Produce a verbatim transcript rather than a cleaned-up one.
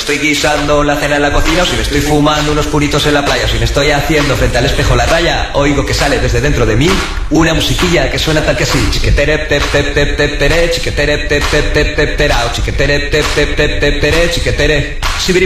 estoy guisando la cena en la cocina, o si me estoy fumando unos puritos en la playa, o si me estoy haciendo frente al espejo la raya, oigo que sale desde dentro de mí una musiquilla que suena tal que así. Chiquetere tep tep tep tep tere, chiquetere tep tep tep tep terao, chiquetere tep tep tep tep tere, chiquetere. Sibiri